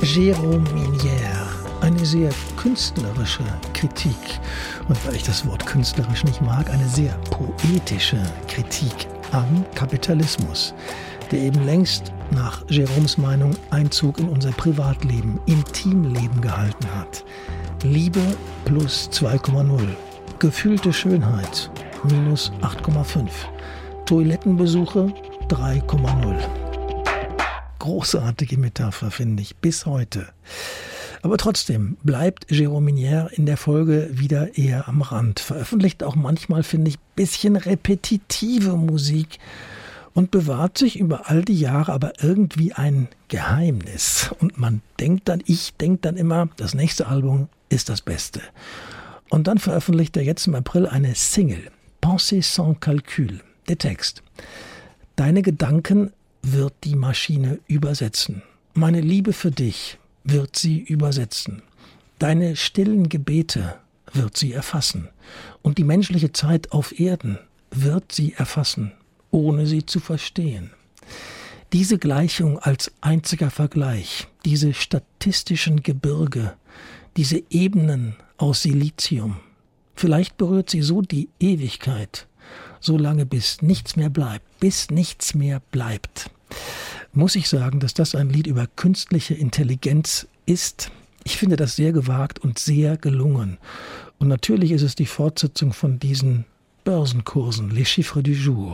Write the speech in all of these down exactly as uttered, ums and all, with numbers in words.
Jérôme Minière. Eine sehr künstlerische Kritik. Und weil ich das Wort künstlerisch nicht mag, eine sehr poetische Kritik am Kapitalismus, der eben längst nach Jérômes Meinung Einzug in unser Privatleben, Intimleben gehalten hat. Liebe plus zwei Komma null. Gefühlte Schönheit minus acht Komma fünf. Toilettenbesuche drei Komma null. Großartige Metapher, finde ich, bis heute. Aber trotzdem bleibt Jérôme Minière in der Folge wieder eher am Rand. Veröffentlicht auch manchmal, finde ich, ein bisschen repetitive Musik und bewahrt sich über all die Jahre aber irgendwie ein Geheimnis. Und man denkt dann, ich denke dann immer, das nächste Album ist das Beste. Und dann veröffentlicht er jetzt im April eine Single, Pensée sans calcul. Der Text: Deine Gedanken wird die Maschine übersetzen. Meine Liebe für dich wird sie übersetzen. Deine stillen Gebete wird sie erfassen. Und die menschliche Zeit auf Erden wird sie erfassen, ohne sie zu verstehen. Diese Gleichung als einziger Vergleich, diese statistischen Gebirge, diese Ebenen aus Silizium, vielleicht berührt sie so die Ewigkeit, so lange bis nichts mehr bleibt, bis nichts mehr bleibt. Muss ich sagen, dass das ein Lied über künstliche Intelligenz ist. Ich finde das sehr gewagt und sehr gelungen. Und natürlich ist es die Fortsetzung von diesen Börsenkursen, les chiffres du jour.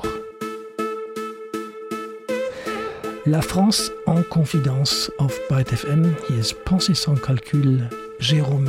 La France en Confidence auf Byte F M. Hier ist Pensée sans calcul, Jérôme